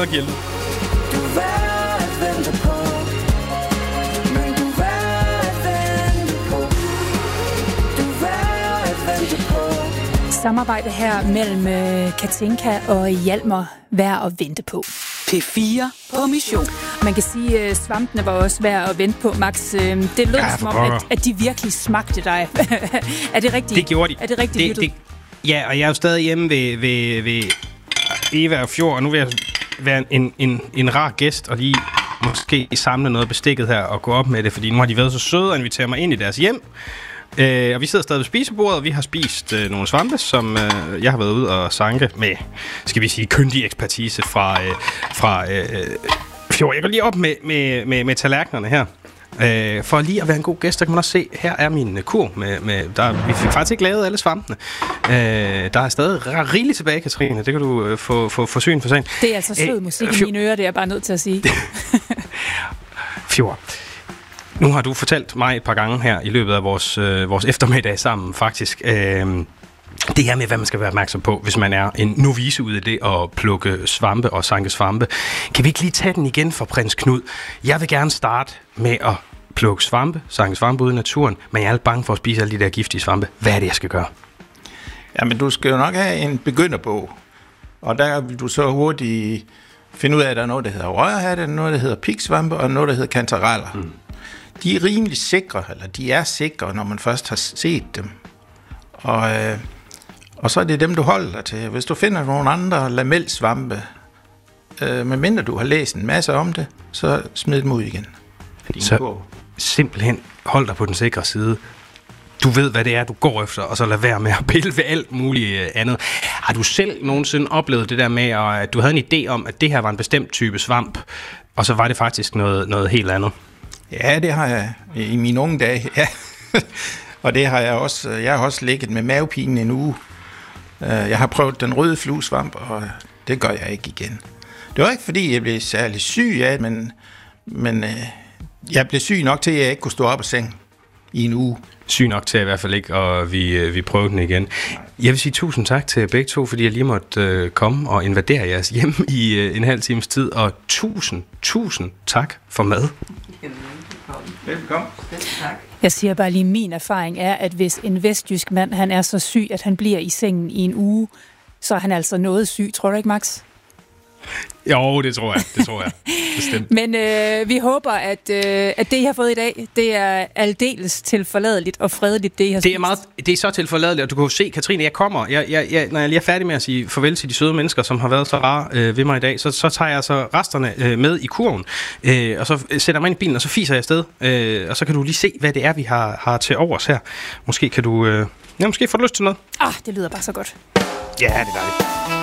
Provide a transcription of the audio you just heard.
noget at give. Samarbejde her mellem Katinka og Hjalmar værd at vente på. P4 på mission. Man kan sige, at svampene var også værd at vente på, Max. Det lød som om, at de virkelig smagte dig. Er det rigtigt? Det gjorde de. Er det rigtigt lyttet? Ja, og jeg er jo stadig hjemme ved Eva og Fjord, og nu vil jeg være en rar gæst, og lige måske samle noget bestikket her og gå op med det, fordi nu har de været så søde og inviterer mig ind i deres hjem. Og vi sidder stadig ved spisebordet, og vi har spist nogle svampe, som jeg har været ude og sanke med, skal vi sige, kyndig ekspertise fra Fjord. Jeg går lige op med tallerkenerne her. For lige at være en god gæst, der kan man også se, her er min kur. Vi fik faktisk ikke lavet alle svampene. Der er stadig rigeligt tilbage, Katrine. Det kan du få syn for sagen. Det er altså sød musik i mine ører, det er jeg bare nødt til at sige. Fjord. Nu har du fortalt mig et par gange her i løbet af vores eftermiddag sammen, faktisk. Det her med, hvad man skal være opmærksom på, hvis man er en novice ude i det at plukke svampe og sanke svampe. Kan vi ikke lige tage den igen for prins Knud? Jeg vil gerne starte med at plukke svampe, sanke svampe ude i naturen, men jeg er lidt bange for at spise alle de der giftige svampe. Hvad er det, jeg skal gøre? Jamen, du skal jo nok have en begynderbog, og der vil du så hurtigt finde ud af, at der er noget, der hedder rørhatte, noget, der hedder piksvampe, og noget, der hedder kantareller. Mm. De er rimelig sikre, eller de er sikre, når man først har set dem. Og så er det dem, du holder dig til. Hvis du finder nogle andre lamelsvampe, medmindre du har læst en masse om det, så smid dem ud igen. Så simpelthen hold dig på den sikre side. Du ved, hvad det er, du går efter, og så lad være med at pille ved alt muligt andet. Har du selv nogensinde oplevet det der med, at du havde en idé om, at det her var en bestemt type svamp, og så var det faktisk noget helt andet? Ja, det har jeg i mine unge dage, ja. Og det har jeg også. Jeg har også ligget med mavepinen en uge. Jeg har prøvet den røde fluesvamp, og det gør jeg ikke igen. Det var ikke, fordi jeg blev særlig syg af det, men jeg blev syg nok til, at jeg ikke kunne stå op af sengen i en uge. Syg nok til i hvert fald ikke, og vi prøvede den igen. Jeg vil sige tusind tak til begge to, fordi jeg lige måtte komme og invadere jeres hjem i en halv times tid, og tusind tak for mad. Velkommen. Jeg siger bare lige, min erfaring er, at hvis en vestjysk mand, han er så syg, at han bliver i sengen i en uge, så er han altså noget syg. Tror du ikke, Max? Jo, det tror jeg. Bestemt. Men vi håber, at det, I har fået i dag, det er aldeles tilforladeligt og fredeligt, det I har spist. Det er så tilforladeligt, og du kan jo se, Katrine, jeg kommer. Når jeg lige er færdig med at sige farvel til de søde mennesker, som har været så rare ved mig i dag, så tager jeg så resterne med i kurven, og så sætter jeg mig ind i bilen, og så fiser jeg afsted, og så kan du lige se, hvad det er, vi har til overs her. Måske kan du... måske får du lyst til noget. Det lyder bare så godt. Ja, det er dejligt.